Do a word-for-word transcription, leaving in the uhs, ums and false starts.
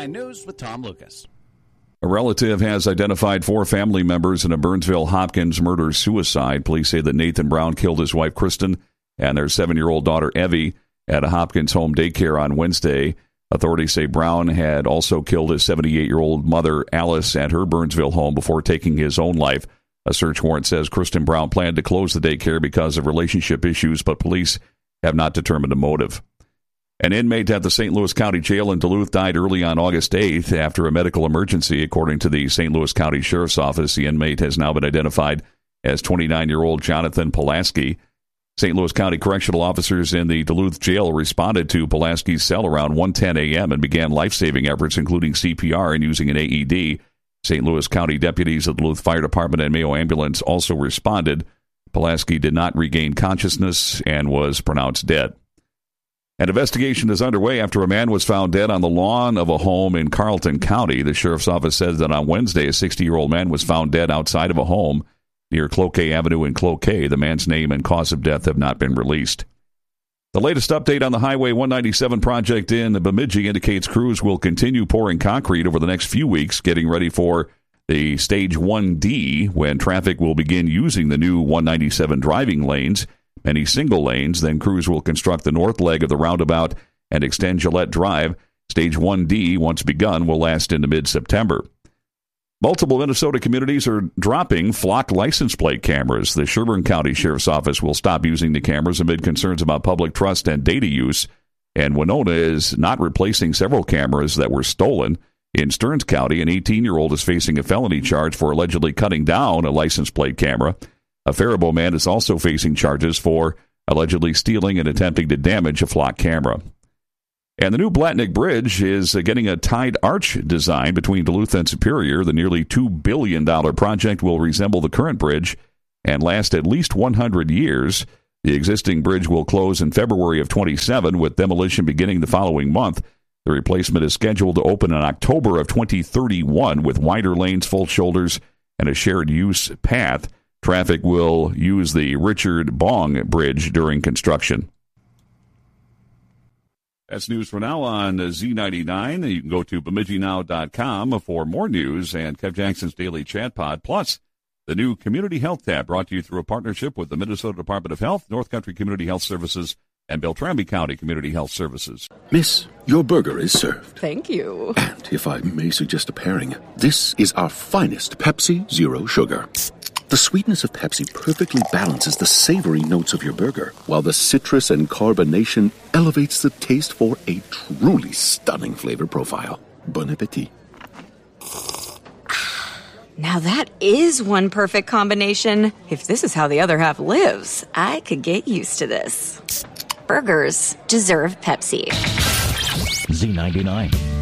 nine News with Tom Lucas. A relative has identified four family members in a Burnsville-Hopkins murder-suicide. Police say that Nathan Brown killed his wife, Kristen, and their seven-year-old daughter, Evie, at a Hopkins home daycare on Wednesday. Authorities say Brown had also killed his seventy-eight-year-old mother, Alice, at her Burnsville home before taking his own life. A search warrant says Kristen Brown planned to close the daycare because of relationship issues, but police have not determined a motive. An inmate at the Saint Louis County Jail in Duluth died early on August eighth after a medical emergency, according to the Saint Louis County Sheriff's Office. The inmate has now been identified as twenty-nine-year-old Jonathan Pulaski. Saint Louis County correctional officers in the Duluth jail responded to Pulaski's cell around one ten a.m. and began life-saving efforts, including C P R and using an A E D. Saint Louis County deputies of the Duluth Fire Department and Mayo Ambulance also responded. Pulaski did not regain consciousness and was pronounced dead. An investigation is underway after a man was found dead on the lawn of a home in Carlton County. The sheriff's office says that on Wednesday, a sixty-year-old man was found dead outside of a home near Cloquet Avenue in Cloquet. The man's name and cause of death have not been released. The latest update on the Highway one ninety-seven project in Bemidji indicates crews will continue pouring concrete over the next few weeks, getting ready for the Stage one D, when traffic will begin using the new one ninety-seven driving lanes. Many single lanes. Then crews will construct the north leg of the roundabout and extend Gillette Drive. Stage one D, once begun, will last into mid-September. Multiple Minnesota communities are dropping flock license plate cameras. The Sherburne County Sheriff's Office will stop using the cameras amid concerns about public trust and data use. And Winona is not replacing several cameras that were stolen. In Stearns County, an eighteen-year-old is facing a felony charge for allegedly cutting down a license plate camera. A Faribault man is also facing charges for allegedly stealing and attempting to damage a flock camera. And the new Blatnick Bridge is getting a tied arch design between Duluth and Superior. The nearly two billion dollars project will resemble the current bridge and last at least one hundred years. The existing bridge will close in February of twenty-seven, with demolition beginning the following month. The replacement is scheduled to open in October of twenty thirty-one with wider lanes, full shoulders, and a shared use path. Traffic will use the Richard Bong Bridge during construction. That's news for now on Z ninety-nine. You can go to Bemidji Now dot com for more news and Kev Jackson's Daily Chat Pod, plus the new Community Health tab brought to you through a partnership with the Minnesota Department of Health, North Country Community Health Services, and Beltrami County Community Health Services. Miss, your burger is served. Thank you. And if I may suggest a pairing, this is our finest Pepsi Zero Sugar. The sweetness of Pepsi perfectly balances the savory notes of your burger, while the citrus and carbonation elevates the taste for a truly stunning flavor profile. Bon appetit. Now that is one perfect combination. If this is how the other half lives, I could get used to this. Burgers deserve Pepsi. Z ninety-nine.